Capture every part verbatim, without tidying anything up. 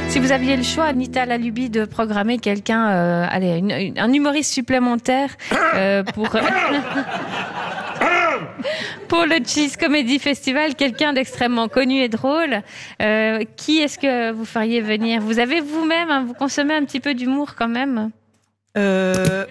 Si vous aviez le choix, Anita Lalubie, de programmer quelqu'un, euh, allez, une, une, un humoriste supplémentaire euh, pour pour le Cheese Comedy Festival, quelqu'un d'extrêmement connu et drôle, euh, qui est-ce que vous feriez venir? Vous avez vous-même, hein, vous consommez un petit peu d'humour quand même? Euh...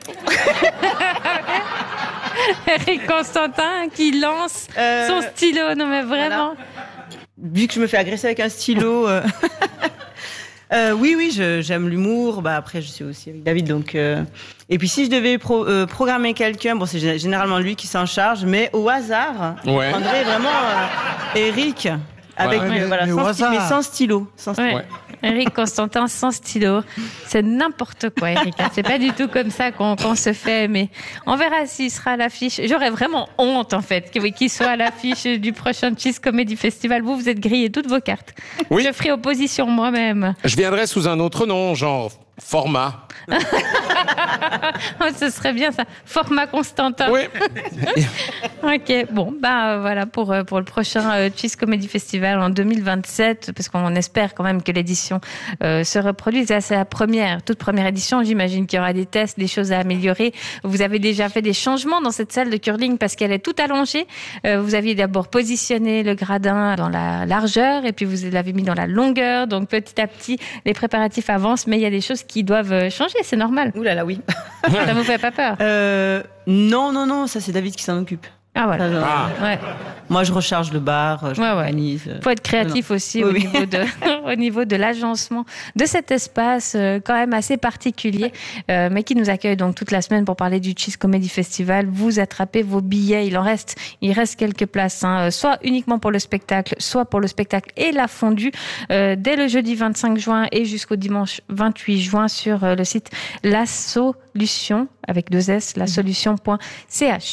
Eric Constantin qui lance euh... son stylo, non mais vraiment. Voilà. Vu que je me fais agresser avec un stylo. Euh... Euh, oui, oui, je, j'aime l'humour. Bah après, je suis aussi avec David, donc. Euh... Et puis, si je devais pro, euh, programmer quelqu'un, bon, c'est généralement lui qui s'en charge, mais au hasard, ouais. je prendrais vraiment euh, Eric avec ouais, mais, euh, voilà, mais sans, stylo, mais sans stylo, sans stylo. Ouais. Ouais. Eric Constantin sans stylo, c'est n'importe quoi, Eric. C'est pas du tout comme ça qu'on, qu'on se fait, mais on verra s'il sera à l'affiche. J'aurais vraiment honte en fait qu'il soit à l'affiche du prochain Cheese Comedy Festival. Vous, vous êtes grillé toutes vos cartes. Oui. Je ferai opposition moi-même. Je viendrai sous un autre nom, genre format. Oh, ce serait bien ça, format Constantin. Oui. Ok, bon, bah euh, voilà pour euh, pour le prochain euh, Cheese Comedy Festival en deux mille vingt-sept, parce qu'on espère quand même que l'édition euh, se reproduise. Là, c'est la première, toute première édition. J'imagine qu'il y aura des tests, des choses à améliorer. Vous avez déjà fait des changements dans cette salle de curling parce qu'elle est toute allongée. Euh, vous aviez d'abord positionné le gradin dans la largeur et puis vous l'avez mis dans la longueur. Donc petit à petit, les préparatifs avancent, mais il y a des choses qui doivent changer. C'est normal. Ouh là là, oui. Ça vous fait pas peur? euh, Non, non, non, ça c'est David qui s'en occupe. Ah voilà. Ça, ah. Ouais. Moi, je recharge le bar, je ouais, organise. Ouais. Faut être créatif aussi oui, au, oui. niveau de, au niveau de l'agencement de cet espace euh, quand même assez particulier, euh, mais qui nous accueille donc toute la semaine pour parler du Cheese Comedy Festival. Vous attrapez vos billets, il en reste, il reste quelques places, hein, soit uniquement pour le spectacle, soit pour le spectacle et la fondue, euh, dès le jeudi vingt-cinq juin et jusqu'au dimanche vingt-huit juin sur euh, le site La Solution avec deux S, la solution point c h.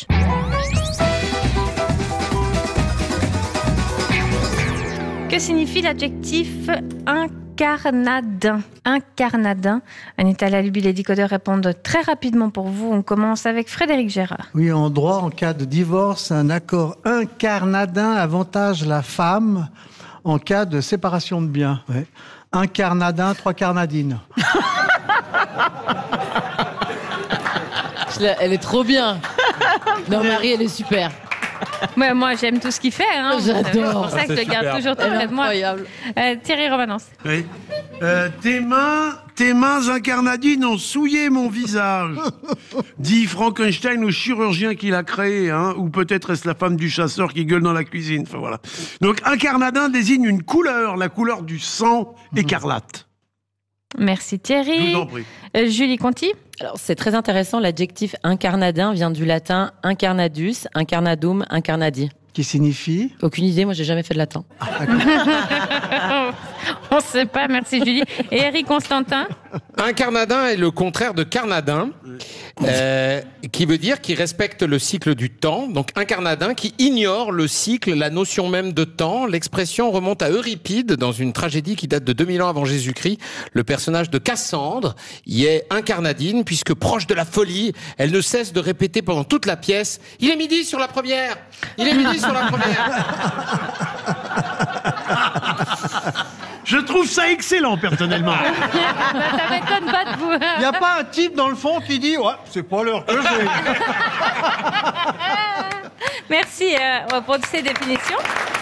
Que signifie l'adjectif incarnadin? Incarnadin. Anita Lalubie, les décodeurs répondent très rapidement pour vous. On commence avec Frédéric Gérard. Oui, en droit, en cas de divorce, un accord incarnadin avantage la femme en cas de séparation de biens. Ouais. Un carnadin, trois carnadines. Elle est trop bien. Non, Marie, elle est super. Ouais, moi, j'aime tout ce qu'il fait. Hein. J'adore. C'est pour ça que je le garde toujours tout près de moi. Euh, Thierry Romanence. Oui. Euh, tes mains, tes mains incarnadines ont souillé mon visage. Dit Frankenstein au chirurgien qui l'a créé, hein, ou peut-être est-ce la femme du chasseur qui gueule dans la cuisine. Enfin voilà. Donc incarnadin désigne une couleur, la couleur du sang écarlate. Merci Thierry. Je vous en prie. Euh, Julie Conti. Alors c'est très intéressant, l'adjectif incarnadin vient du latin incarnadus, incarnadum, incarnadi. Qui signifie? Aucune idée, moi j'ai jamais fait de latin. Ah, on sait pas, merci Julie. Et Eric Constantin? Incarnadin est le contraire de carnadin, euh, qui veut dire qui respecte le cycle du temps. Donc incarnadin qui ignore le cycle, la notion même de temps. L'expression remonte à Euripide dans une tragédie qui date de deux mille ans avant Jésus-Christ. Le personnage de Cassandre y est incarnadine puisque proche de la folie, elle ne cesse de répéter pendant toute la pièce « Il est midi sur la première ! Il est midi sur la première !» Je trouve ça excellent, personnellement. Ça m'étonne pas de vous. Il n'y a pas un type dans le fond qui dit « Ouais, c'est pas l'heure que j'ai. » Merci euh, pour ces définitions.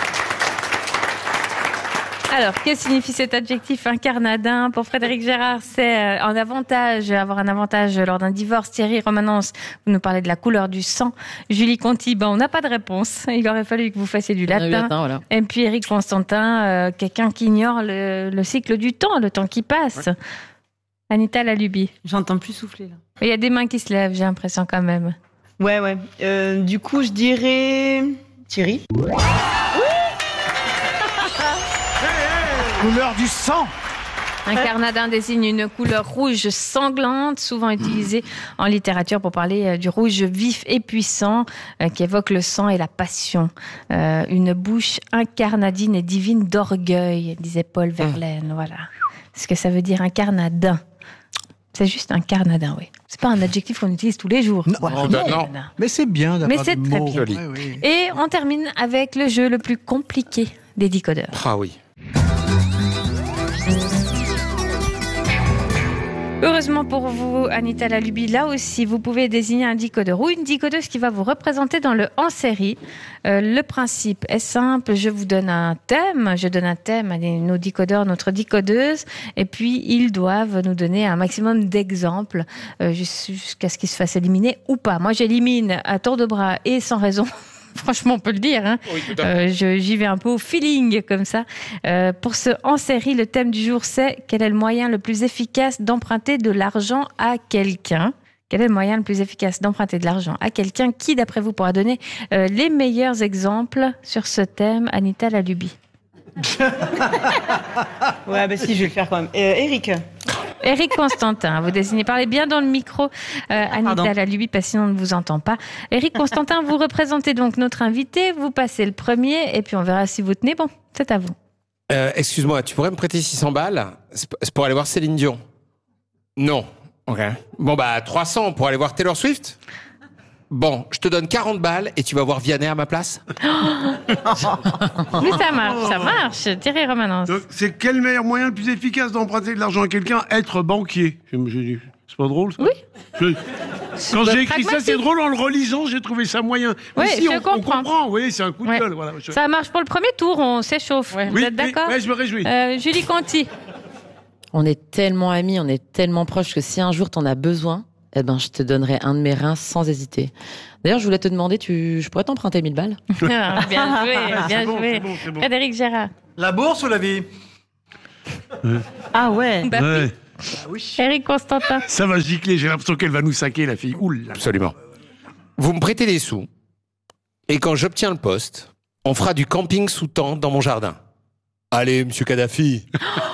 Alors, que signifie cet adjectif incarnadin? Pour Frédéric Gérard, c'est un avantage, avoir un avantage lors d'un divorce. Thierry Romanence, vous nous parlez de la couleur du sang. Julie Conti, ben, on n'a pas de réponse. Il aurait fallu que vous fassiez du latin. latin voilà. Et puis Eric Constantin, euh, quelqu'un qui ignore le, le cycle du temps, le temps qui passe. Ouais. Anita Lalubie. J'entends plus souffler, là. Il y a des mains qui se lèvent, j'ai l'impression quand même. Ouais, ouais. Euh, du coup, je dirais Thierry. Couleur du sang. Un carnadin désigne une couleur rouge sanglante, souvent utilisée en littérature pour parler du rouge vif et puissant, euh, qui évoque le sang et la passion. Euh, une bouche incarnadine et divine d'orgueil, disait Paul Verlaine. Voilà. Ce que ça veut dire incarnadin. C'est juste un carnadin, oui. C'est pas un adjectif qu'on utilise tous les jours. Non, voilà. non, non. Mais c'est bien d'avoir Mais c'est des très mots. bien. Joli. Ouais, oui. Et on termine avec le jeu le plus compliqué des décodeurs. Ah oui. Heureusement pour vous, Anita Lalubi, là aussi, vous pouvez désigner un décodeur ou une décodeuse qui va vous représenter dans le en série. Euh, le principe est simple, je vous donne un thème, je donne un thème à nos décodeurs, notre décodeuse, et puis ils doivent nous donner un maximum d'exemples euh, jusqu'à ce qu'ils se fassent éliminer ou pas. Moi, j'élimine à tour de bras et sans raison. Franchement, on peut le dire. Hein. Oui, tout à fait. Euh, je, j'y vais un peu au feeling, comme ça. Euh, pour ce en série, le thème du jour, c'est quel est le moyen le plus efficace d'emprunter de l'argent à quelqu'un ? Quel est le moyen le plus efficace d'emprunter de l'argent à quelqu'un ? Qui, d'après vous, pourra donner euh, les meilleurs exemples sur ce thème, Anita Lalubi ? Ouais, bah si, je vais le faire quand même. Euh, Eric. Éric Constantin, vous désignez, parlez bien dans le micro, euh, Anita Pardon. Lalubi, parce que sinon on ne vous entend pas. Éric Constantin, vous représentez donc notre invité, vous passez le premier, et puis on verra si vous tenez. Bon, c'est à vous. Euh, excuse-moi, tu pourrais me prêter six cents balles ? C'est p- c'est pour aller voir Céline Dion. Non. Ok. Bon, bah, trois cents pour aller voir Taylor Swift ? Bon, je te donne quarante balles et tu vas voir Vianney à ma place ? Oui, ça marche, ça marche. Thierry Romanens. Donc, c'est quel meilleur moyen le plus efficace d'emprunter de l'argent à quelqu'un ? Être banquier. J'ai- j'ai dit, C'est pas drôle, ça ? Oui. Je- Quand bah, j'ai écrit ça, pragmatique. c'est drôle. En le relisant, j'ai trouvé ça moyen. Oui, Mais si, je on, on comprends. comprend. Oui, c'est un coup de Ouais. gueule. Voilà. Je- Ça marche pour le premier tour, on s'échauffe. Vous Oui, êtes d'accord oui, ouais, je me réjouis. Euh, Julie Conti. On est tellement amis, on est tellement proches que si un jour t'en as besoin, eh ben, je te donnerai un de mes reins sans hésiter. D'ailleurs, je voulais te demander, tu, je pourrais t'emprunter mille balles? Ah, bien joué, bien C'est bon, joué. c'est bon, c'est bon. Frédéric Gérard. La bourse ou la vie? Ah ouais. Bah Ouais. oui. Éric Constantin. Ça va gicler. J'ai l'impression qu'elle va nous saquer, la fille. Oula. Absolument. Vous me prêtez des sous, et quand j'obtiens le poste, on fera du camping sous tente dans mon jardin. Allez, monsieur Kadhafi.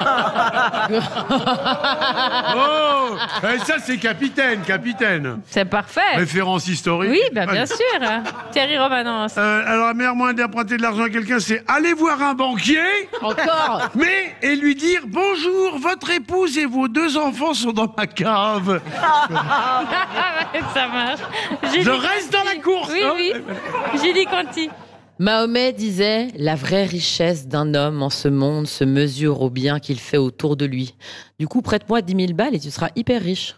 Oh, eh, ça c'est capitaine, capitaine. C'est parfait. Référence historique. Oui, ben, bien Allez. sûr. Thierry Romanens. Euh, alors, le meilleur moyen d'emprunter de l'argent à quelqu'un, c'est aller voir un banquier, Encore? mais et lui dire bonjour, votre épouse et vos deux enfants sont dans ma cave. Ça marche. Julie Je reste dans la course. Oui, hein. oui. Julie Conti. Mahomet disait « La vraie richesse d'un homme en ce monde se mesure au bien qu'il fait autour de lui. Du coup, prête-moi dix mille balles et tu seras hyper riche.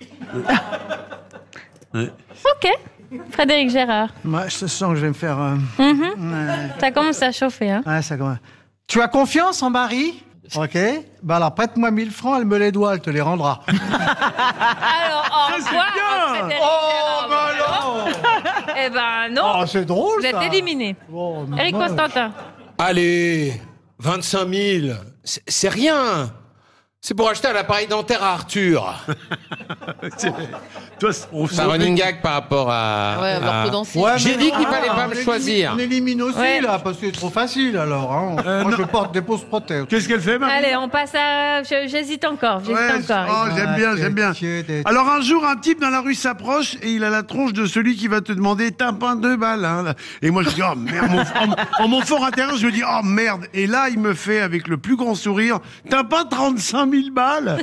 Ok. Frédéric Gérard. Ouais, je sens que je vais me faire... euh, Mhm. ouais. Ça commence à chauffer, hein. Ouais, ça commence. Tu as confiance en Marie? Ok. Bah alors, prête-moi mille francs, elle me les doit, elle te les rendra. Alors, au Ça, c'est revoir, bien. Frédéric Oh, Gérard. bah non! Eh ben, non. Oh, c'est drôle, Vous êtes ça. éliminé. Oh, mais Éric moi, Constantin. Allez, vingt-cinq mille, c'est c'est rien. C'est pour acheter un appareil dentaire à Arthur. C'est- Toi, c'est- on C'est un running gag par rapport à... Ouais, à- l'orthodontie. Ouais, J'ai mais- dit qu'il ah, fallait pas on me élimine- choisir. On élimine aussi, Ouais. là, parce que c'est trop facile, alors. Hein. Euh, Moi, non. je porte des pauses prothèses. Qu'est-ce qu'elle fait, Marie? Allez, on passe à... je- J'hésite encore, j'hésite Ouais, encore. oh, j'aime bien, j'aime bien. Métier des- Alors un jour, un type dans la rue s'approche et il a la tronche de celui qui va te demander t'as pas deux balles. Hein, là. Et moi je dis oh merde, mon, en, en mon fort intérieur je me dis oh merde. Et là il me fait avec le plus grand sourire t'as pas trente-cinq mille balles.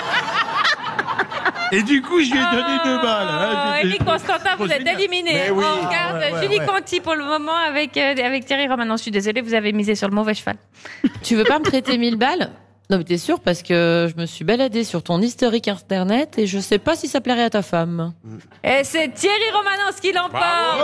Et du coup je lui ai donné deux balles. hein. Oh, Éric Constantin, vous êtes éliminé. Mais oui. On regarde Ah, ouais, ouais, Julie ouais. Conti pour le moment avec, euh, avec Thierry Romanens. Je suis désolée, vous avez misé sur le mauvais cheval. Tu veux pas me prêter mille balles? Non, mais t'es sûr, parce que je me suis baladée sur ton historique internet et je sais pas si ça plairait à ta femme. Et c'est Thierry Romanens qui l'emporte.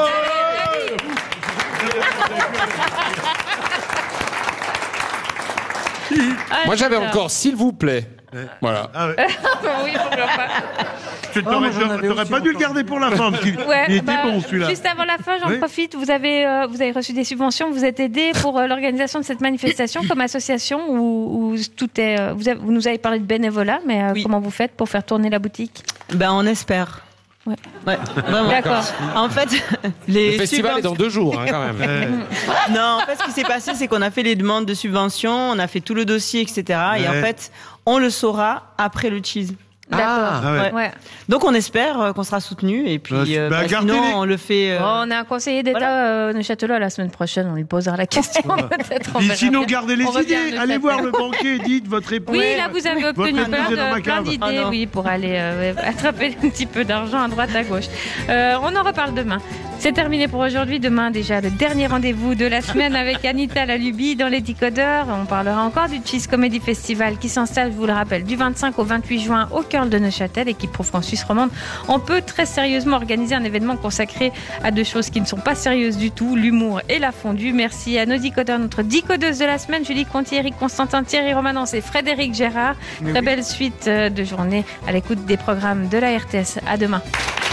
Moi, j'avais encore, s'il vous plaît. Voilà. Ah ouais. Oui, pourquoi pas. Tu Oh, moi, t'aurais j'en avais t'aurais aussi pas dû le encore. garder pour la fin parce qu'il Ouais, il était bah, bon celui-là. Juste avant la fin, j'en Oui. profite. Vous avez, euh, vous avez reçu des subventions, vous êtes aidé pour euh, l'organisation de cette manifestation comme association ou, ou tout est. euh, vous, avez- vous nous avez parlé de bénévolat, mais euh, Oui. comment vous faites pour faire tourner la boutique? Ben, on espère. Ouais. Ouais, vraiment. D'accord. En fait, les Le festival est subventions- dans deux jours, hein, quand même. Euh, Non, en fait, ce qui s'est passé, c'est qu'on a fait les demandes de subventions, on a fait tout le dossier, et cetera. Et Ouais. en fait, on le saura après le cheese. D'accord. Ah ouais. Ouais. Donc, on espère euh, qu'on sera soutenu. Et puis, Bah, euh, bah, bah, gardez sinon, les- on le fait. euh, Oh, on a un conseiller d'État voilà. euh, de Châtelet la semaine prochaine. On lui posera la question. Peut-être. on Dis, verra sinon, bien. gardez les On revient idées. de Allez cette- voir le banquier et dites votre époux. Oui, là, vous avez Votre obtenu épouse plein est dans ma de- plein cave. d'idées, Ah non. oui, pour aller euh, attraper un petit peu d'argent à droite, à gauche. Euh, on en reparle demain. C'est terminé pour aujourd'hui. Demain, déjà, le dernier rendez-vous de la semaine avec Anita Lalubi dans les Décodeurs. On parlera encore du Cheese Comedy Festival qui s'installe, je vous le rappelle, du vingt-cinq au vingt-huit juin au cœur de Neuchâtel. Équipe Pro France Suisse romande. On peut très sérieusement organiser un événement consacré à deux choses qui ne sont pas sérieuses du tout, l'humour et la fondue. Merci à nos Décodeurs, notre décodeuse de la semaine, Julie Conti, Eric Constantin, Thierry Romanence et Frédéric Gérard. Mais très oui. Belle suite de journée à l'écoute des programmes de la R T S. À demain.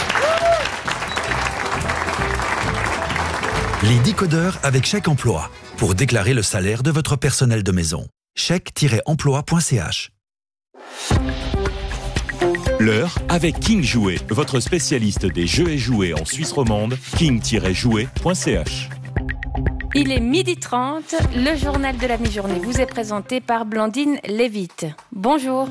Les Décodeurs avec Chèque Emploi pour déclarer le salaire de votre personnel de maison. chèque tiret emploi point c h. L'heure avec King Jouet, votre spécialiste des jeux et jouets en Suisse romande, king tiret jouet point c h. Il est midi trente, le journal de la mi-journée vous est présenté par Blandine Lévite. Bonjour.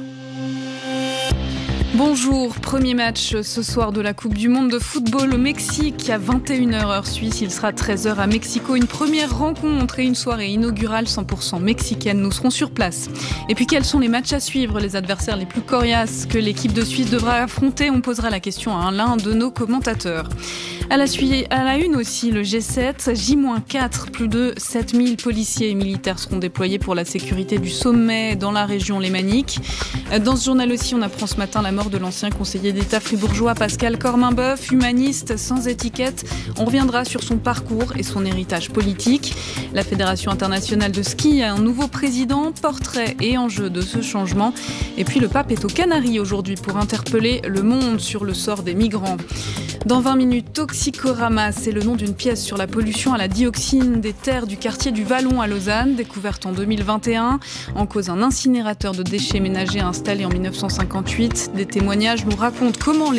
Bonjour, premier match ce soir de la Coupe du Monde de football au Mexique à vingt et une heures heure suisse. Il sera treize heures à Mexico. Une première rencontre et une soirée inaugurale cent pour cent mexicaine. Nous serons sur place. Et puis quels sont les matchs à suivre, les adversaires les plus coriaces que l'équipe de Suisse devra affronter? On posera la question à l'un de nos commentateurs. À la, suite, à la une aussi, le G sept, J quatre, plus de sept mille policiers et militaires seront déployés pour la sécurité du sommet dans la région lémanique. Dans ce journal aussi, on apprend ce matin la mort de l'ancien conseiller d'État fribourgeois Pascal Corminboeuf, humaniste sans étiquette. On reviendra sur son parcours et son héritage politique. La Fédération internationale de ski a un nouveau président, portrait et enjeu de ce changement. Et puis le pape est aux Canaries aujourd'hui pour interpeller le monde sur le sort des migrants. Dans vingt minutes, Toxicorama, c'est le nom d'une pièce sur la pollution à la dioxine des terres du quartier du Vallon à Lausanne, découverte en deux mille vingt et un. En cause, un incinérateur de déchets ménagers installé en mille neuf cent cinquante-huit. Des témoignages nous racontent comment les